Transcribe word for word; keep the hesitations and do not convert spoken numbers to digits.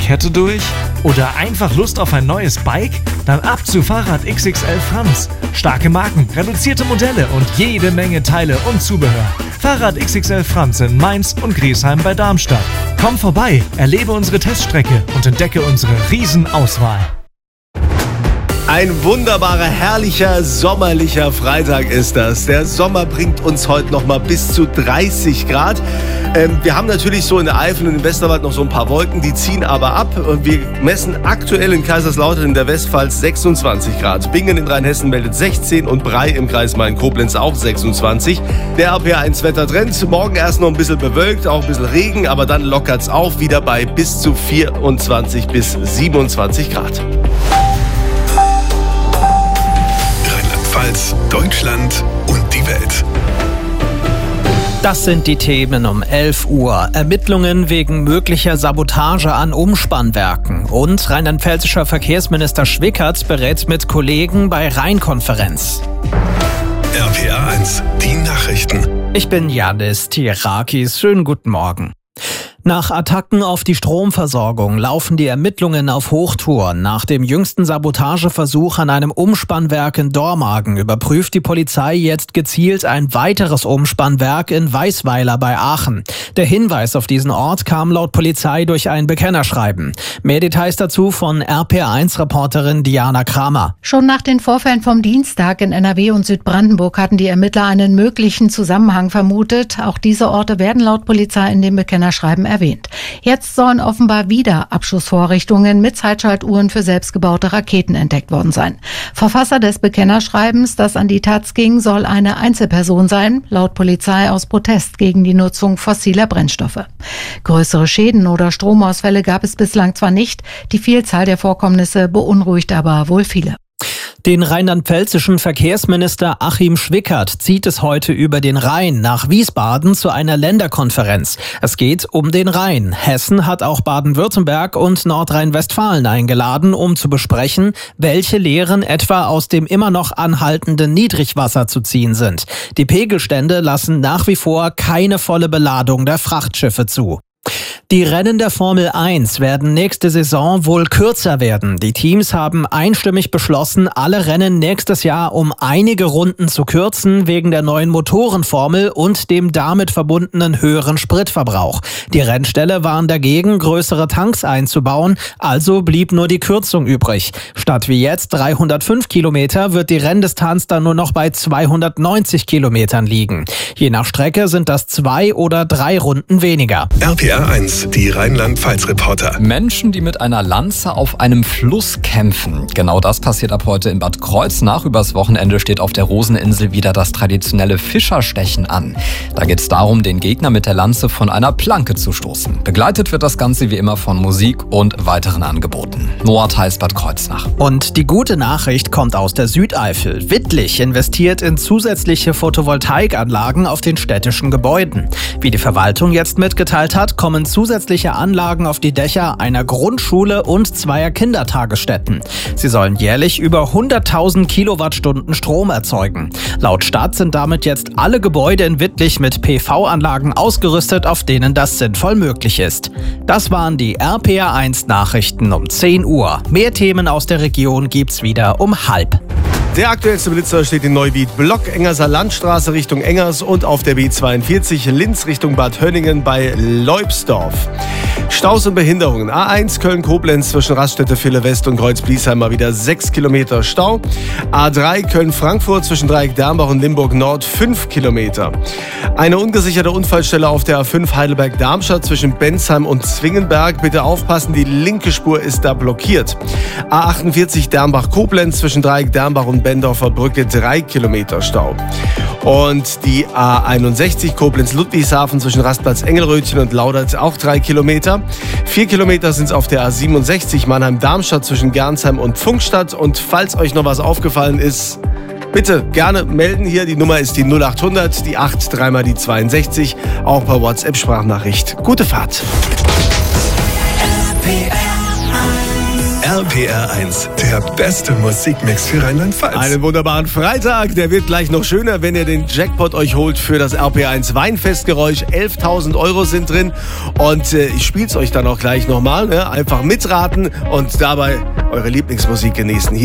Kette durch? Oder einfach Lust auf ein neues Bike? Dann ab zu Fahrrad X X L Franz. Starke Marken, reduzierte Modelle und jede Menge Teile und Zubehör. Fahrrad X X L Franz in Mainz und Griesheim bei Darmstadt. Komm vorbei, erlebe unsere Teststrecke und entdecke unsere Riesenauswahl. Ein wunderbarer, herrlicher, sommerlicher Freitag ist das. Der Sommer bringt uns heute noch mal bis zu dreißig Grad. Ähm, wir haben natürlich so in der Eifel und im Westerwald noch so ein paar Wolken, die ziehen aber ab. Wir messen aktuell in Kaiserslautern in der Westpfalz sechsundzwanzig Grad. Bingen in Rheinhessen meldet sechzehn und Bray im Kreis Main-Koblenz auch sechsundzwanzig. Der R P R eins Wettertrend. Morgen erst noch ein bisschen bewölkt, auch ein bisschen Regen, aber dann lockert's auf, wieder bei bis zu vierundzwanzig bis siebenundzwanzig Grad. Deutschland und die Welt. Das sind die Themen um elf Uhr. Ermittlungen wegen möglicher Sabotage an Umspannwerken. Und rheinland-pfälzischer Verkehrsminister Schwickert berät mit Kollegen bei Rhein-Konferenz. R P R eins, die Nachrichten. Ich bin Janis Tirakis. Schönen guten Morgen. Nach Attacken auf die Stromversorgung laufen die Ermittlungen auf Hochtouren. Nach dem jüngsten Sabotageversuch an einem Umspannwerk in Dormagen überprüft die Polizei jetzt gezielt ein weiteres Umspannwerk in Weißweiler bei Aachen. Der Hinweis auf diesen Ort kam laut Polizei durch ein Bekennerschreiben. Mehr Details dazu von R P R eins Reporterin Diana Kramer. Schon nach den Vorfällen vom Dienstag in N R W und Südbrandenburg hatten die Ermittler einen möglichen Zusammenhang vermutet. Auch diese Orte werden laut Polizei in dem Bekennerschreiben erwähnt. Jetzt sollen offenbar wieder Abschussvorrichtungen mit Zeitschaltuhren für selbstgebaute Raketen entdeckt worden sein. Verfasser des Bekennerschreibens, das an die Taz ging, soll eine Einzelperson sein, laut Polizei aus Protest gegen die Nutzung fossiler Brennstoffe. Größere Schäden oder Stromausfälle gab es bislang zwar nicht, die Vielzahl der Vorkommnisse beunruhigt aber wohl viele. Den rheinland-pfälzischen Verkehrsminister Achim Schwickert zieht es heute über den Rhein nach Wiesbaden zu einer Länderkonferenz. Es geht um den Rhein. Hessen hat auch Baden-Württemberg und Nordrhein-Westfalen eingeladen, um zu besprechen, welche Lehren etwa aus dem immer noch anhaltenden Niedrigwasser zu ziehen sind. Die Pegelstände lassen nach wie vor keine volle Beladung der Frachtschiffe zu. Die Rennen der Formel eins werden nächste Saison wohl kürzer werden. Die Teams haben einstimmig beschlossen, alle Rennen nächstes Jahr um einige Runden zu kürzen, wegen der neuen Motorenformel und dem damit verbundenen höheren Spritverbrauch. Die Rennställe waren dagegen, größere Tanks einzubauen, also blieb nur die Kürzung übrig. Statt wie jetzt dreihundertfünf Kilometer wird die Renndistanz dann nur noch bei zweihundertneunzig Kilometern liegen. Je nach Strecke sind das zwei oder drei Runden weniger. R P R eins, die Rheinland-Pfalz-Reporter. Menschen, die mit einer Lanze auf einem Fluss kämpfen. Genau das passiert ab heute in Bad Kreuznach. Übers Wochenende steht auf der Roseninsel wieder das traditionelle Fischerstechen an. Da geht es darum, den Gegner mit der Lanze von einer Planke zu stoßen. Begleitet wird das Ganze wie immer von Musik und weiteren Angeboten. Noah heißt Bad Kreuznach. Und die gute Nachricht kommt aus der Südeifel. Wittlich investiert in zusätzliche Photovoltaikanlagen auf den städtischen Gebäuden. Wie die Verwaltung jetzt mitgeteilt hat, kommen zusätzliche Anlagen auf die Dächer einer Grundschule und zweier Kindertagesstätten. Sie sollen jährlich über hunderttausend Kilowattstunden Strom erzeugen. Laut Stadt sind damit jetzt alle Gebäude in Wittlich mit P V-Anlagen ausgerüstet, auf denen das sinnvoll möglich ist. Das waren die R P R eins Nachrichten um zehn Uhr. Mehr Themen aus der Region gibt's wieder um halb. Der aktuellste Blitzer steht in Neuwied-Block, Engerser Landstraße Richtung Engers und auf der B zweiundvierzig Linz Richtung Bad Hönningen bei Leubsdorf. Staus und Behinderungen. A eins Köln-Koblenz zwischen Raststätte West und Kreuz-Bliesheim mal wieder sechs Kilometer Stau. A drei Köln-Frankfurt zwischen Dreieck-Dernbach und Limburg-Nord fünf Kilometer. Eine ungesicherte Unfallstelle auf der A fünf Heidelberg-Darmstadt zwischen Bensheim und Zwingenberg. Bitte aufpassen, die linke Spur ist da blockiert. A achtundvierzig Dernbach-Koblenz zwischen Dreieck-Dernbach und Bendorfer Brücke drei Kilometer Stau. Und die A einundsechzig Koblenz-Ludwigshafen zwischen Rastplatz Engelrötchen und Laudert auch drei Kilometer. Vier Kilometer sind es auf der A siebenundsechzig Mannheim-Darmstadt zwischen Gernsheim und Pfungstadt. Und falls euch noch was aufgefallen ist, bitte gerne melden hier. Die Nummer ist die null achthundert, die acht, dreimal die zweiundsechzig. Auch per WhatsApp-Sprachnachricht. Gute Fahrt. R R P R eins, der beste Musikmix für Rheinland-Pfalz. Einen wunderbaren Freitag. Der wird gleich noch schöner, wenn ihr den Jackpot euch holt für das R P R eins Weinfestgeräusch. elftausend Euro sind drin. Und äh, ich spiele es euch dann auch gleich nochmal. Ne? Einfach mitraten und dabei eure Lieblingsmusik genießen. Hier